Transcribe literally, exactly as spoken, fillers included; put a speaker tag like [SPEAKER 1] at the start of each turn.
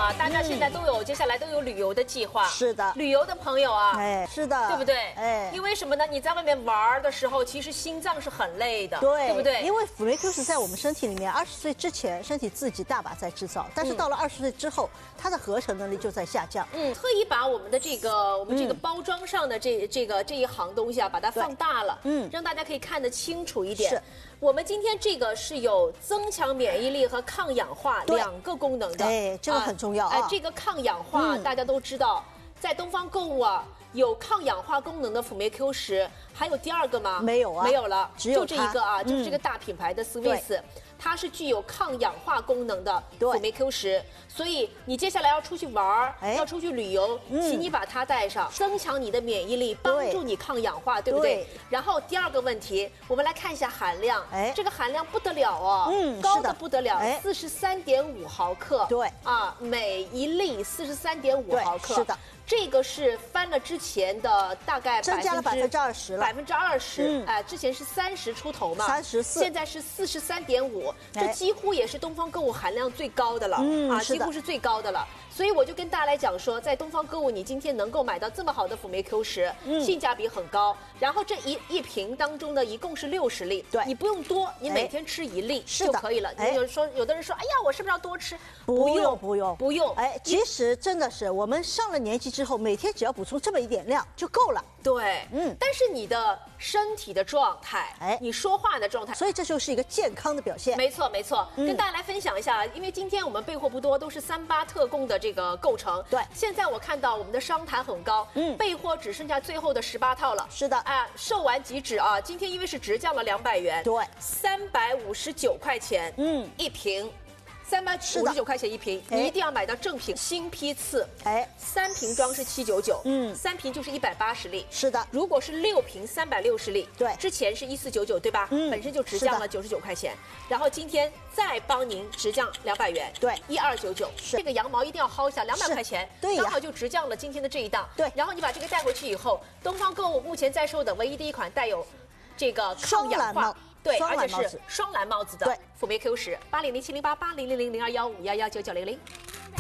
[SPEAKER 1] 啊，大家现在都有、嗯、接下来都有旅游的计划。
[SPEAKER 2] 是的，
[SPEAKER 1] 旅游的朋友啊，
[SPEAKER 2] 哎，是的，
[SPEAKER 1] 对不对？
[SPEAKER 2] 哎，
[SPEAKER 1] 因为什么呢？你在外面玩的时候，其实心脏是很累的，
[SPEAKER 2] 对，
[SPEAKER 1] 对不对？
[SPEAKER 2] 因为辅酶 Q 十在我们身体里面，二十岁之前身体自己大把在制造，但是到了二十岁之后，它的合成能力就在下降。
[SPEAKER 1] 嗯，特意把我们的这个我们这个包装上的这、嗯、这个这一行东西啊，把它放大了，嗯，让大家可以看得清楚一点。是。我们今天这个是有增强免疫力和抗氧化两个功能的，
[SPEAKER 2] 哎，这个很重要啊。
[SPEAKER 1] 哎，这个抗氧化、嗯、大家都知道，在东方购物啊有抗氧化功能的辅酶 Q 十，还有第二个吗？
[SPEAKER 2] 没有啊，
[SPEAKER 1] 没有了，
[SPEAKER 2] 只有
[SPEAKER 1] 就这一个啊，嗯、就是这个大品牌的 Swiss。它是具有抗氧化功能的辅酶 Q 十，所以你接下来要出去玩，哎、要出去旅游，嗯、请你把它带上，增强你的免疫力，帮助你抗氧化，对不对？对。然后第二个问题，我们来看一下含量，哎，这个含量不得了哦，嗯，高的不得了，四十三点五毫克，
[SPEAKER 2] 对，
[SPEAKER 1] 啊，每一粒四十三点五毫克，
[SPEAKER 2] 是的。
[SPEAKER 1] 这个是翻了之前的大概
[SPEAKER 2] 增加了百分之二十了，
[SPEAKER 1] 百分之二十，哎，之前是三十出头嘛，
[SPEAKER 2] 三十四，
[SPEAKER 1] 现在是四十三点五，这几乎也是东方购物含量最高的了，嗯、啊，几乎是最高的了。所以我就跟大家来讲说，在东方购物，你今天能够买到这么好的辅酶 Q 十，嗯、性价比很高。然后这一一瓶当中呢，一共是六十粒，对，你不用多，你每天吃一粒就可以了。你有说，有的人说，哎呀，我是不是要多吃？
[SPEAKER 2] 不用，不用，
[SPEAKER 1] 不用。
[SPEAKER 2] 哎，其实真的是我们上了年纪之后，每天只要补充这么一点量就够了。
[SPEAKER 1] 对，嗯。但是你的身体的状态，哎，你说话的状态，
[SPEAKER 2] 所以这就是一个健康的表现。
[SPEAKER 1] 没错，没错。嗯、跟大家来分享一下，因为今天我们备货不多，都是三八特供的这个构成。
[SPEAKER 2] 对。
[SPEAKER 1] 现在我看到我们的商谈很高，嗯，备货只剩下最后的十八套了。
[SPEAKER 2] 是的。
[SPEAKER 1] 啊，售完即止啊！今天因为是直降了两百元，
[SPEAKER 2] 对，
[SPEAKER 1] 三百五十九块钱，嗯，一瓶。三百五十九块钱一瓶，你一定要买到正品新批次。哎，三瓶装是七九九，嗯，三瓶就是一百八十粒。
[SPEAKER 2] 是的，
[SPEAKER 1] 如果是六瓶三百六十粒，对，之前是一四九九，对吧？嗯，本身就直降了九十九块钱，然后今天再帮您直降两百元，
[SPEAKER 2] 对，
[SPEAKER 1] 一二九九。这个羊毛一定要薅一下，两百块钱，
[SPEAKER 2] 对，
[SPEAKER 1] 刚好就直降了今天的这一档。
[SPEAKER 2] 对，
[SPEAKER 1] 然后你把这个带回去以后，东方购物目前在售的唯一的一款带有这个抗氧化。对，而且是双蓝帽子的辅酶 Q 十，八零零七零八八零零零零二幺五幺幺九九零零。